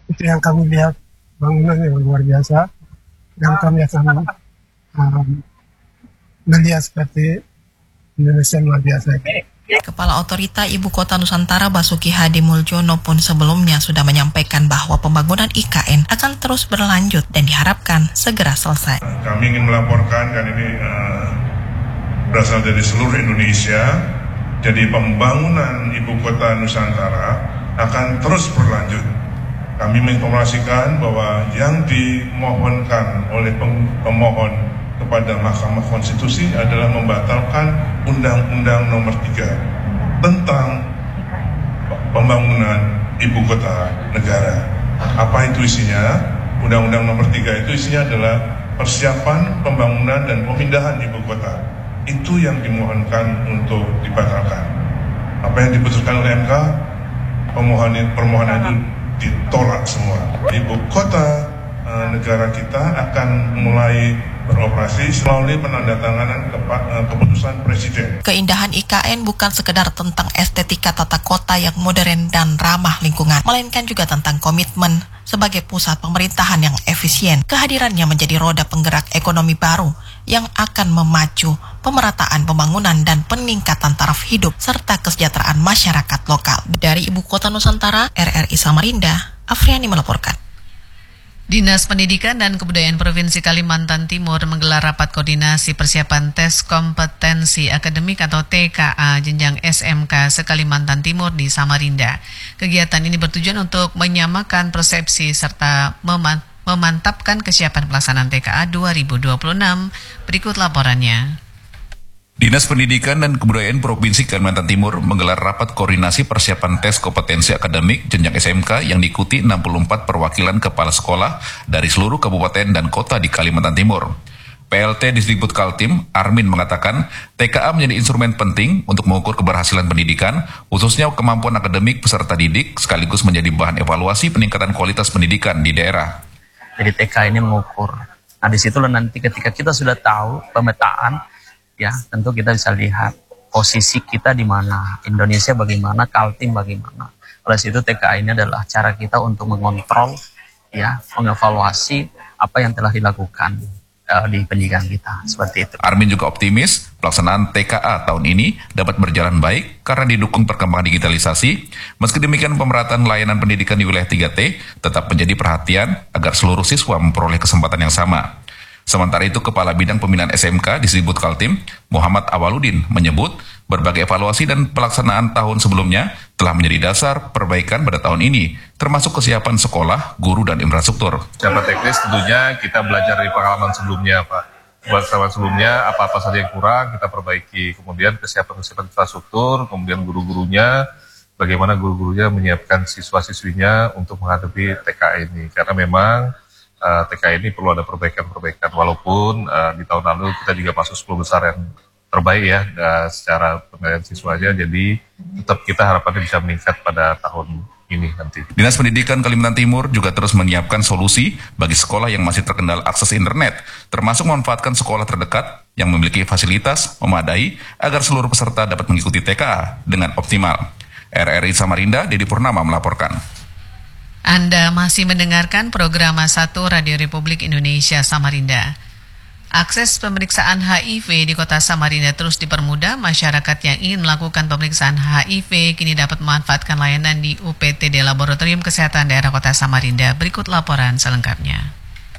Itu yang kami lihat, bangunan yang luar biasa, dan kami akan melihat seperti Indonesia luar biasa. Kepala Otorita Ibu Kota Nusantara Basuki Hadi Muljono pun sebelumnya sudah menyampaikan bahwa pembangunan IKN akan terus berlanjut dan diharapkan segera selesai. Kami ingin melaporkan, dan ini berasal dari seluruh Indonesia, jadi pembangunan Ibu Kota Nusantara akan terus berlanjut. Kami menginformasikan bahwa yang dimohonkan oleh pemohon kepada Mahkamah Konstitusi adalah membatalkan Undang-Undang Nomor 3 tentang pembangunan Ibu Kota Negara. Apa itu isinya? Undang-Undang Nomor 3 itu isinya adalah persiapan pembangunan dan pemindahan Ibu Kota. Itu yang dimohonkan untuk dibatalkan. Apa yang diputuskan oleh MK, permohonan itu ditolak semua. Ibu Kota negara kita akan mulai beroperasi melalui penandatanganan keputusan Presiden. Keindahan IKN bukan sekedar tentang estetika tata kota yang modern dan ramah lingkungan, melainkan juga tentang komitmen sebagai pusat pemerintahan yang efisien. Kehadirannya menjadi roda penggerak ekonomi baru yang akan memacu pemerataan pembangunan dan peningkatan taraf hidup serta kesejahteraan masyarakat lokal. Dari Ibu Kota Nusantara, RRI Samarinda, Afriani melaporkan. Dinas Pendidikan dan Kebudayaan Provinsi Kalimantan Timur menggelar rapat koordinasi persiapan tes kompetensi akademik atau TKA jenjang SMK se-Kalimantan Timur di Samarinda. Kegiatan ini bertujuan untuk menyamakan persepsi serta memantapkan kesiapan pelaksanaan TKA 2026. Berikut laporannya. Dinas Pendidikan dan Kebudayaan Provinsi Kalimantan Timur menggelar rapat koordinasi persiapan tes kompetensi akademik jenjang SMK yang diikuti 64 perwakilan kepala sekolah dari seluruh kabupaten dan kota di Kalimantan Timur. PLT Disdikbud Kaltim, Armin mengatakan, TKA menjadi instrumen penting untuk mengukur keberhasilan pendidikan, khususnya kemampuan akademik peserta didik, sekaligus menjadi bahan evaluasi peningkatan kualitas pendidikan di daerah. Jadi TKA ini mengukur. Nah, disitulah nanti ketika kita sudah tahu pemetaan, ya, tentu kita bisa lihat posisi kita di mana, Indonesia bagaimana, Kaltim bagaimana. Oleh situ TKA ini adalah cara kita untuk mengontrol, ya, mengevaluasi apa yang telah dilakukan di pendidikan kita, seperti itu. Armin juga optimis pelaksanaan TKA tahun ini dapat berjalan baik karena didukung perkembangan digitalisasi. Meski demikian, pemerataan layanan pendidikan di wilayah 3T tetap menjadi perhatian agar seluruh siswa memperoleh kesempatan yang sama. Sementara itu, Kepala Bidang Pembinaan SMK Disdikbud Kaltim, Muhammad Awaludin, menyebut berbagai evaluasi dan pelaksanaan tahun sebelumnya telah menjadi dasar perbaikan pada tahun ini, termasuk kesiapan sekolah, guru, dan infrastruktur. Secara teknis tentunya kita belajar dari pengalaman sebelumnya, Pak. Pengalaman sebelumnya apa-apa saja yang kurang kita perbaiki. Kemudian kesiapan infrastruktur, kemudian guru-gurunya, bagaimana guru-gurunya menyiapkan siswa-siswinya untuk menghadapi TK ini. Karena memang TK ini perlu ada perbaikan-perbaikan, walaupun di tahun lalu kita juga masuk 10 besar yang terbaik ya secara penilaian siswanya, jadi tetap kita harapannya bisa meningkat pada tahun ini nanti. Dinas Pendidikan Kalimantan Timur juga terus menyiapkan solusi bagi sekolah yang masih terkendala akses internet, termasuk memanfaatkan sekolah terdekat yang memiliki fasilitas memadai agar seluruh peserta dapat mengikuti TKA dengan optimal. RRI Samarinda, Dedi Purnama melaporkan. Anda masih mendengarkan program 1 Radio Republik Indonesia Samarinda. Akses pemeriksaan HIV di kota Samarinda terus dipermudah. Masyarakat yang ingin melakukan pemeriksaan HIV kini dapat memanfaatkan layanan di UPTD Laboratorium Kesehatan Daerah Kota Samarinda. Berikut laporan selengkapnya.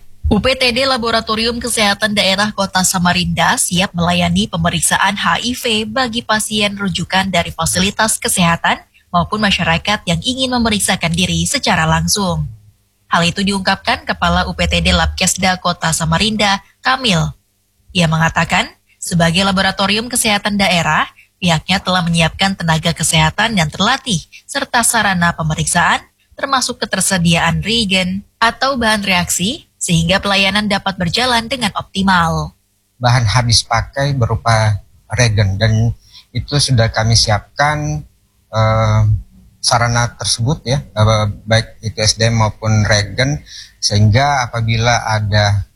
UPTD Laboratorium Kesehatan Daerah Kota Samarinda siap melayani pemeriksaan HIV bagi pasien rujukan dari fasilitas kesehatan maupun masyarakat yang ingin memeriksakan diri secara langsung. Hal itu diungkapkan Kepala UPTD Labkesda Kota Samarinda, Kamil. Ia mengatakan, sebagai laboratorium kesehatan daerah, pihaknya telah menyiapkan tenaga kesehatan yang terlatih, serta sarana pemeriksaan, termasuk ketersediaan reagen atau bahan reaksi, sehingga pelayanan dapat berjalan dengan optimal. Bahan habis pakai berupa reagen, dan itu sudah kami siapkan sarana tersebut ya, baik itu SDM maupun reagen, sehingga apabila ada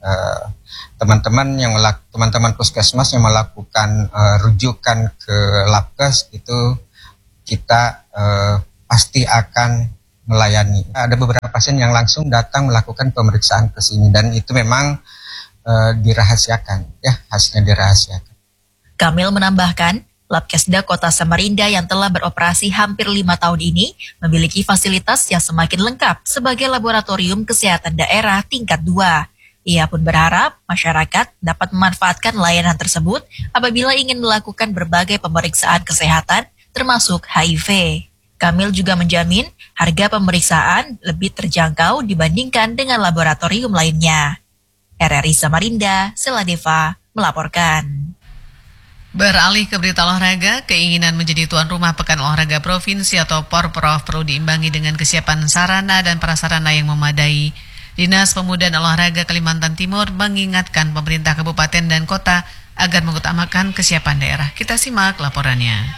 teman-teman puskesmas yang melakukan rujukan ke Labkes, itu kita pasti akan melayani. Ada beberapa pasien yang langsung datang melakukan pemeriksaan ke sini, dan itu memang dirahasiakan, ya, hasilnya dirahasiakan. Kamil menambahkan, Labkesda Kota Samarinda yang telah beroperasi hampir 5 tahun ini memiliki fasilitas yang semakin lengkap sebagai laboratorium kesehatan daerah tingkat 2. Ia pun berharap masyarakat dapat memanfaatkan layanan tersebut apabila ingin melakukan berbagai pemeriksaan kesehatan termasuk HIV. Kamil juga menjamin harga pemeriksaan lebih terjangkau dibandingkan dengan laboratorium lainnya. RRI Samarinda, Seladeva, melaporkan. Beralih ke berita olahraga, keinginan menjadi tuan rumah Pekan Olahraga Provinsi atau Porprov perlu diimbangi dengan kesiapan sarana dan prasarana yang memadai. Dinas Pemuda dan Olahraga Kalimantan Timur mengingatkan pemerintah kabupaten dan kota agar mengutamakan kesiapan daerah. Kita simak laporannya.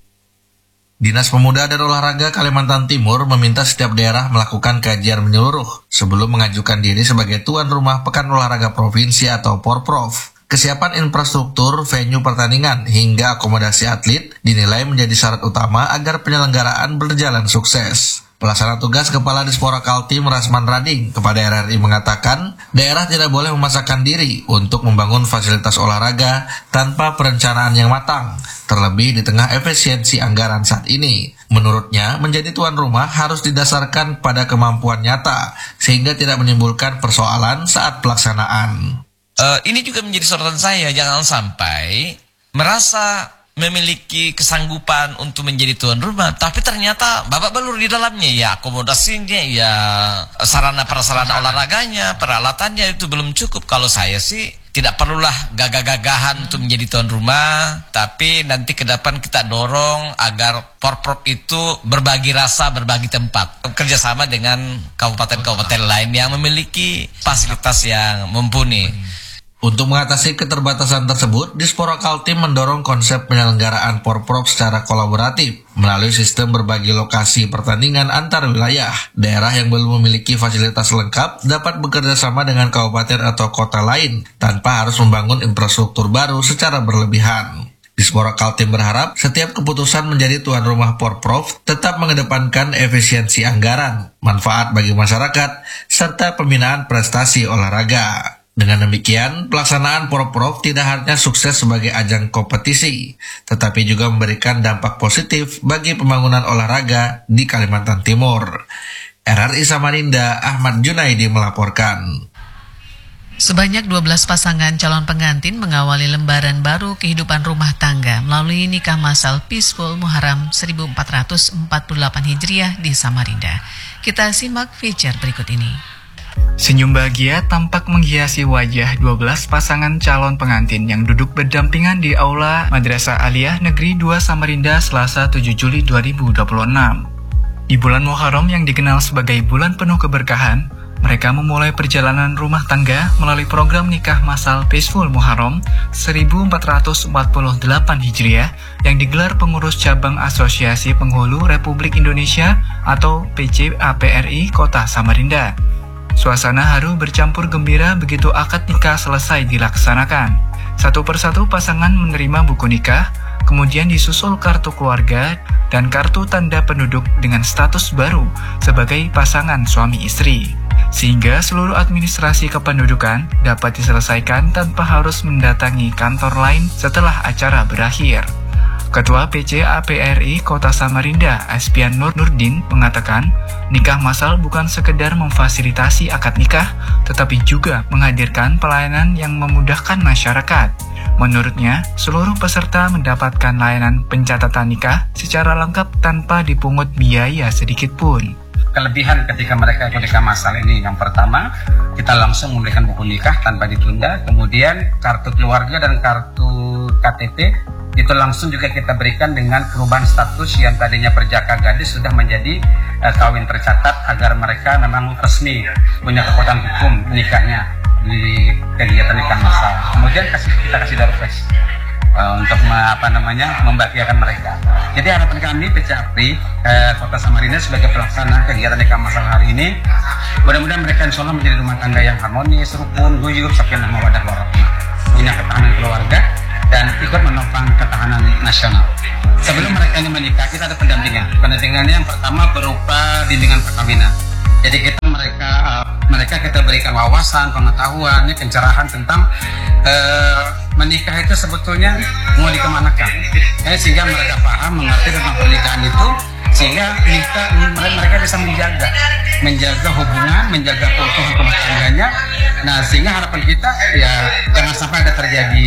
Dinas Pemuda dan Olahraga Kalimantan Timur meminta setiap daerah melakukan kajian menyeluruh sebelum mengajukan diri sebagai tuan rumah Pekan Olahraga Provinsi atau Porprov. Kesiapan infrastruktur, venue pertandingan, hingga akomodasi atlet dinilai menjadi syarat utama agar penyelenggaraan berjalan sukses. Pelaksana tugas Kepala Dispora Kaltim Rasman Rading kepada RRI mengatakan, daerah tidak boleh memaksakan diri untuk membangun fasilitas olahraga tanpa perencanaan yang matang, terlebih di tengah efisiensi anggaran saat ini. Menurutnya, menjadi tuan rumah harus didasarkan pada kemampuan nyata, sehingga tidak menimbulkan persoalan saat pelaksanaan. Ini juga menjadi sorotan saya, jangan sampai merasa memiliki kesanggupan untuk menjadi tuan rumah, tapi ternyata babak belur di dalamnya, ya akomodasinya, ya sarana prasarana olahraganya, peralatannya itu belum cukup. Kalau saya sih tidak perlulah gagah-gagahan untuk menjadi tuan rumah, tapi nanti ke depan kita dorong agar Porprov itu berbagi rasa, berbagi tempat, kerjasama dengan kabupaten-kabupaten lain yang memiliki fasilitas yang mumpuni. Untuk mengatasi keterbatasan tersebut, Dispora Kaltim mendorong konsep penyelenggaraan Porprov secara kolaboratif melalui sistem berbagi lokasi pertandingan antar wilayah. Daerah yang belum memiliki fasilitas lengkap dapat bekerja sama dengan kabupaten atau kota lain tanpa harus membangun infrastruktur baru secara berlebihan. Dispora Kaltim berharap setiap keputusan menjadi tuan rumah Porprov tetap mengedepankan efisiensi anggaran, manfaat bagi masyarakat, serta pembinaan prestasi olahraga. Dengan demikian, pelaksanaan Porprov tidak hanya sukses sebagai ajang kompetisi, tetapi juga memberikan dampak positif bagi pembangunan olahraga di Kalimantan Timur. RRI Samarinda, Ahmad Junaidi melaporkan. Sebanyak 12 pasangan calon pengantin mengawali lembaran baru kehidupan rumah tangga melalui nikah masal Peaceful Muharram 1448 Hijriah di Samarinda. Kita simak feature berikut ini. Senyum bahagia tampak menghiasi wajah 12 pasangan calon pengantin yang duduk berdampingan di Aula Madrasah Aliyah Negeri 2 Samarinda Selasa 7 Juli 2026. Di bulan Muharram yang dikenal sebagai bulan penuh keberkahan, mereka memulai perjalanan rumah tangga melalui program nikah masal Peaceful Muharram 1448 Hijriah yang digelar pengurus cabang Asosiasi Penghulu Republik Indonesia atau PCAPRI Kota Samarinda. Suasana haru bercampur gembira begitu akad nikah selesai dilaksanakan. Satu persatu pasangan menerima buku nikah, kemudian disusul kartu keluarga dan kartu tanda penduduk dengan status baru sebagai pasangan suami istri. Sehingga seluruh administrasi kependudukan dapat diselesaikan tanpa harus mendatangi kantor lain setelah acara berakhir. Ketua PCAPRI Kota Samarinda, Aspian Nurdin, mengatakan, nikah masal bukan sekedar memfasilitasi akad nikah, tetapi juga menghadirkan pelayanan yang memudahkan masyarakat. Menurutnya, seluruh peserta mendapatkan layanan pencatatan nikah secara lengkap tanpa dipungut biaya sedikit pun. Kelebihan ketika mereka ikut nikah masal ini, yang pertama, kita langsung memberikan buku nikah tanpa ditunda, kemudian kartu keluarga dan kartu KTP itu langsung juga kita berikan dengan perubahan status yang tadinya perjaka gadis sudah menjadi kawin tercatat agar mereka memang resmi punya kekuatan hukum nikahnya di kegiatan nikah masal. Kemudian kita kasih door prize untuk membahagiakan mereka. Jadi harapan kami PCAPRI Kota Samarinda sebagai pelaksana kegiatan nikah masal hari ini, mudah-mudahan mereka insya Allah menjadi rumah tangga yang harmonis, rukun, guyup, sakinah mawaddah warahmah, punya ketahanan keluarga dan ikut menopang ketahanan nasional. Sebelum mereka ini menikah, kita ada pendampingan. Pendampingannya yang pertama berupa bimbingan perkawinan. Jadi kita mereka kita berikan wawasan, pengetahuan, pencerahan tentang menikah itu sebetulnya mau dikemanakan, sehingga mereka paham, mengerti tentang pernikahan itu, sehingga mereka bisa menjaga hubungan, menjaga keutuhan rumah tangganya. Nah, sehingga harapan kita ya jangan sampai ada terjadi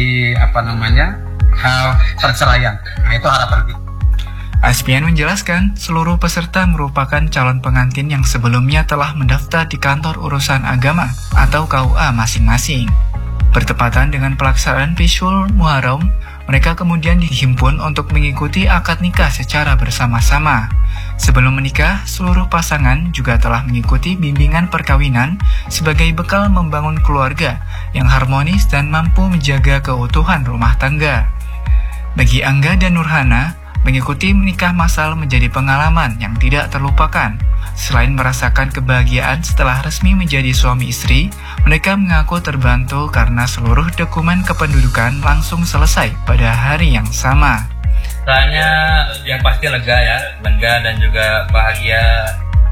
hal perceraian. Nah, itu harapan kita. Aspian menjelaskan, seluruh peserta merupakan calon pengantin yang sebelumnya telah mendaftar di kantor urusan agama atau KUA masing-masing. Bertepatan dengan pelaksanaan Pishul Muharram, mereka kemudian dihimpun untuk mengikuti akad nikah secara bersama-sama. Sebelum menikah, seluruh pasangan juga telah mengikuti bimbingan perkawinan sebagai bekal membangun keluarga yang harmonis dan mampu menjaga keutuhan rumah tangga. Bagi Angga dan Nurhana, mengikuti menikah massal menjadi pengalaman yang tidak terlupakan. Selain merasakan kebahagiaan setelah resmi menjadi suami istri, mereka mengaku terbantu karena seluruh dokumen kependudukan langsung selesai pada hari yang sama. Rasanya yang pasti lega dan juga bahagia.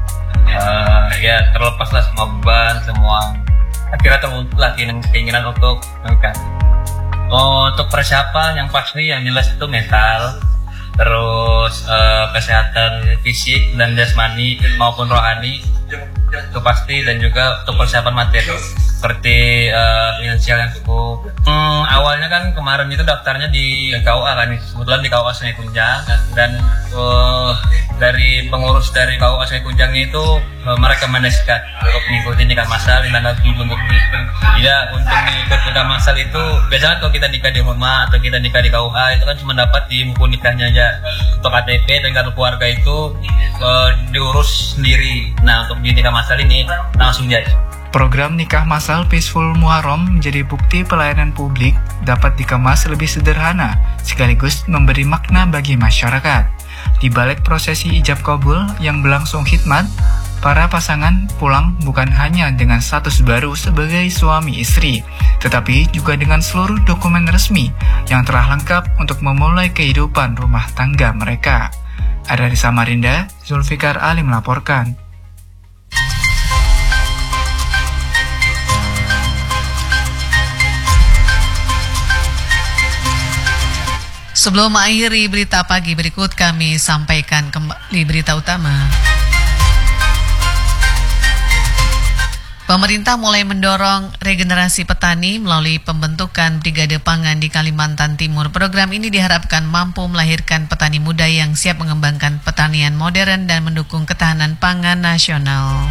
Ya terlepas lah semua beban, semua akhirnya terwujudlah keinginan untuk menikah. Untuk persiapan yang pasti yang jelas itu mental, terus kesehatan fisik dan jasmani maupun rohani itu pasti, dan juga untuk persiapan materi seperti finansial yang cukup. Awalnya kan kemarin itu daftarnya di KUA kan, kebetulan di KUA Sungai Kunjang, dan dari pengurus dari KUA Sungai Kunjangnya itu merekomendasikan untuk mengikuti nikah massal dengan bentuk ya. Untuk mengikuti nikah massal itu biasanya kalau kita nikah di rumah atau kita nikah di KUA itu kan cuma dapat di buku nikahnya aja. Untuk KTP dan kartu keluarga itu diurus sendiri. Nah, untuk di nikah massal ini langsung jadi. Program nikah massal Peaceful Muharram menjadi bukti pelayanan publik dapat dikemas lebih sederhana sekaligus memberi makna bagi masyarakat. Di balik prosesi ijab kabul yang berlangsung khidmat, para pasangan pulang bukan hanya dengan status baru sebagai suami istri, tetapi juga dengan seluruh dokumen resmi yang telah lengkap untuk memulai kehidupan rumah tangga mereka. Dari Samarinda, Zulfikar Ali melaporkan. Sebelum mengakhiri berita pagi berikut, kami sampaikan kembali berita utama. Pemerintah mulai mendorong regenerasi petani melalui pembentukan Brigade Pangan di Kalimantan Timur. Program ini diharapkan mampu melahirkan petani muda yang siap mengembangkan pertanian modern dan mendukung ketahanan pangan nasional.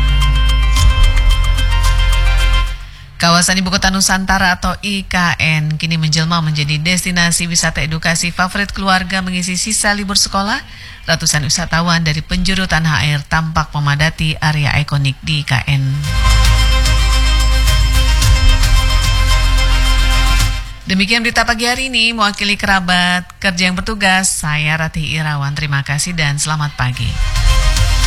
Kawasan Ibu Kota Nusantara atau IKN kini menjelma menjadi destinasi wisata edukasi favorit keluarga mengisi sisa libur sekolah. Ratusan wisatawan dari penjuru tanah air tampak memadati area ikonik di IKN. Demikian berita pagi hari ini, mewakili kerabat kerja yang bertugas, saya Ratih Irawan. Terima kasih dan selamat pagi.